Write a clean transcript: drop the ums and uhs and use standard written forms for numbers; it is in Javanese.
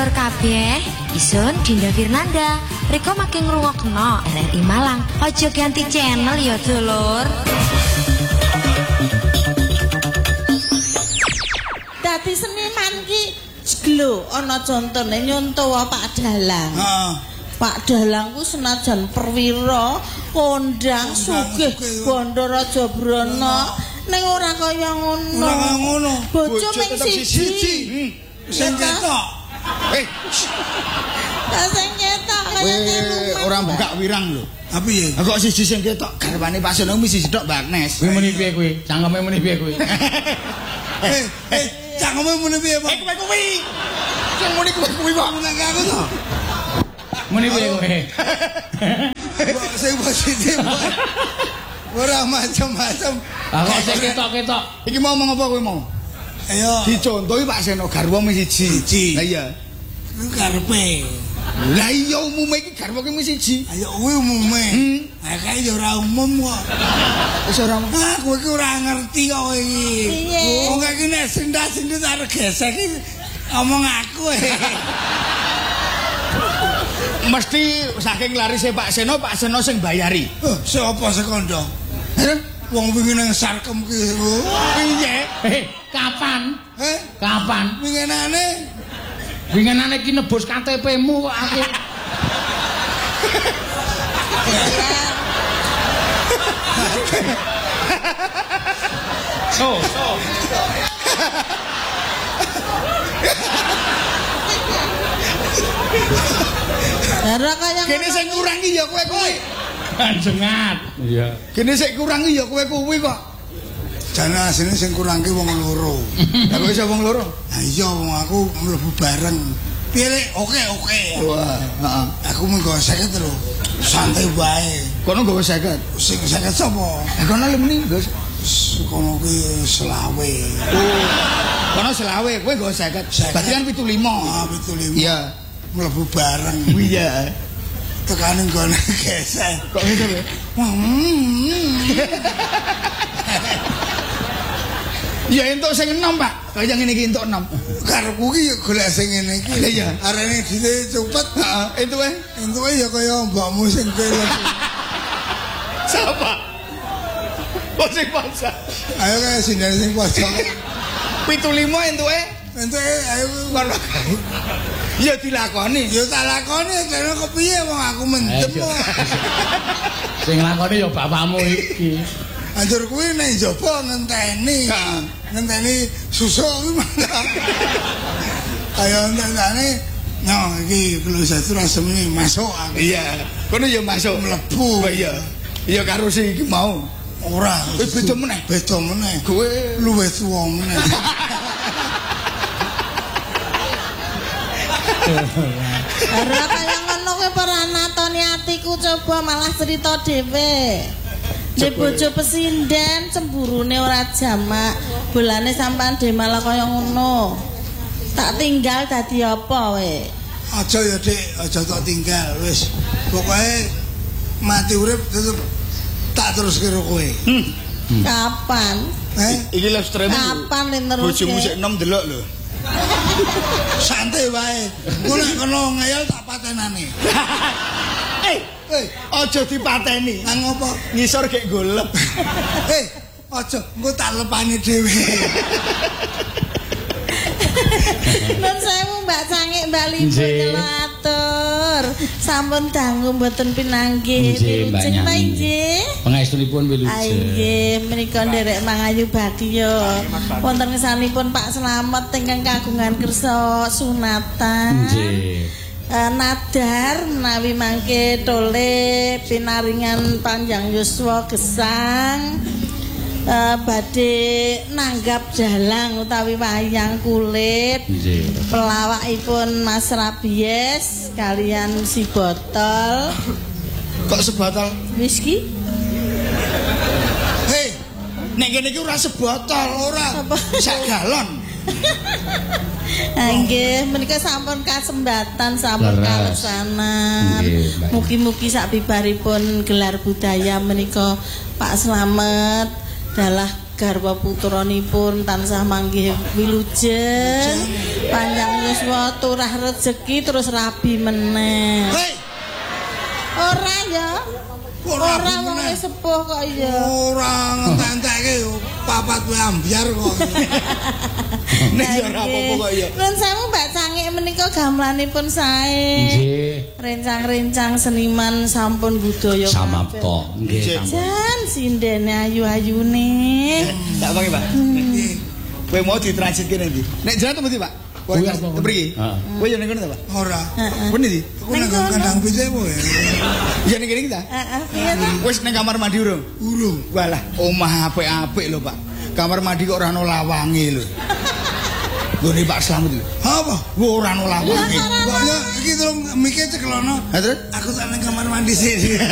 sedulur kabeh, isun Dinda Firnanda. Riko makin ngrungokno RRI Malang. Aja ganti channel ya, dulur. Dadi seniman ki lho ana contone nyontoh Pak Dalang. Heeh. Pak Dalang ku senajan perwira, kondang, sugih, bondo Raja Brana. Ning ora kaya ngono. Ora ngono. Bojo ming siji. Sing ketok. Sing ketok kaya rumah. Ora buka wirang lho. Tapi ya. Kok siji sing ketok garwane Pak Sono mesti sitok Mbak Agnes. Kuwi muni piye kuwi? Cangkeme muni piye kuwi? Cangkeme muni piye, Pak? Kowe kuwi. Sing muni kuwi kok Nek aku to. Muni piye kowe? Sing positif. Ora macam-macam. Lah kok sing ketok-ketok. iki mau ngomong apa kowe mau? Ayo. Dicontohi Pak Seno garwa mesti siji. Lah iya. Ku karepe. Lah iya umume iki garwa ki mesti siji. Ayo kuwi umume. Kae ya ora umum kok. Wis ora Kowe ki ora ngerti kok kowe iki. Piye? Wong iki nek sindas-sindas arep gesek iki ngomong aku. mesti saking larise Pak Seno sing bayari. Siapa sekondo? Wong wingi nang sarkem ki. Piye? Kapan? Kapan? Winginane? Winginane ki nebus KTP-mu kok aku. So. Ora kaya Kene sing kurang iki ya kowe. Kanjengat. Iya. Kene sing kurang iki ya kowe kuwi kok. Jane asine sing kurang ki wong loro. Lah kowe sing wong loro? Lah iya wong aku mlebu bareng. Piye Lek? Oke. Wah, heeh. Aku menggo 50 lho. Santai wae. Kono nggawa 50. Sing 50 sapa? Kono le muni, Gus. Kono ki selawe. Kono selawe, kowe nggawa 50. Berarti kan 75. Ah, 75. Iya. Mlebu bareng. Iya. Tekane nggone gesek. Kok gitu lho? Ya entuk sing enom, Pak. Kaya ngene iki entuk enom. Karepku ki ya golek sing ngene iki. Iya. Arene dite cepet. Heeh, entuke. Entuke ya kaya mbakmu sing kene. Siapa? Kok sing paksa? Ayo kae sindang sing pojok. 75 entuke. Entuke ayo Ngono. Ya dilakoni. ya tak lakoni kene kepiye wong aku mendem kok. Sing lakoni ya bapakmu iki. Anjur kuwi nek njaba ngenteni. Heeh. Ngenteni susuk kuwi malah. Ayo entene no iki keluar satu rasane masuk aku. Iya. Kono ya masuk Mlebu. Oh, iya. Iya karo sing iki mau. Ora. Wis beda meneh. Beda meneh. Kowe Luwih tuwa meneh. ora kaya ngono kowe peranatoni atiku coba malah cerita dhewe. Nek bojo pesinden cemburune ora jamak, bolane sampean dhewe malah kaya ngono. Tak tinggal dadi apa we? Aja ya Dik, aja tak tinggal wis. Pokoke mati urip tetep tak terus karo kowe. Kapan? iki live streaming. Kapan nek terus? Bojomu sik enom delok lho. Santai wae. Engko nek kena ngayal tak patenane. Aja dipateni. Nang ngopo? Ngisor gek golep. Aja, engko tak lepani dhewe. Nun sewu Mbak Cangik Mbak Libu nyelatur. Sampun dangu mboten pinanggih. Nggih, Mbak Wilujeng ta Nyami. nggih? Pengestunipun wilujeng. Nggih, menika nderek mangayu badya. Wonten ngesanipun Pak Slamet ingkang kagungan kersa sunatan. Nggih. Nadar menawi mangke tole pinaringan panjang yuswa gesang. Badhe nanggap dalang utawi wayang kulit. Nggih. Pelawakipun Mas Rabies kalian si botol Kok sebotol? whisky. Nek kene iki ora sebotol, ora. Sak galon. Nggih, menika sampun kasembatan sampun Leres. kaleksanan. Nggih, Mbak. Mugi-mugi sak bibaripun gelar budaya menika Pak Slamet dalah garwa putranipun tansah manggih wilujeng, panjang yuswa turah rezeki terus rabi meneh. Hei, Ora ya. ora Wong wis sepuh kok ya. ora ngentek-entekke papat wae ambyar kok. Nek ya ora apa-apa kok ya. Nuwun sewu Mbak Cangik menika gamelanipun sae. Nggih. Rencang-rencang seniman sampun budaya Samapta. Nggih, sampun. Jan sindene ayu-ayune. Tak panggil, Pak. Kowe mau ditransit kene ndi? Nek jalan temudi, Pak. Kowe Kuwi apa? mriki. Heeh. Kowe yo ning kono ta, Pak? Ora. Kowe ndi? Aku nang kandang piceku ya. Ya ning kene iki ta? Heeh, iya ta? Wis ning kamar mandi urung? Urung. Walah, omah apik-apik lho, Pak. Kamar mandi kok ora ono lawange lho. Gone Pak Slamet lho. Apa? Ora ono lawange. Pokoknya iki terus mikir ceklono. Ha terus? Aku sak nang kamar mandi sih.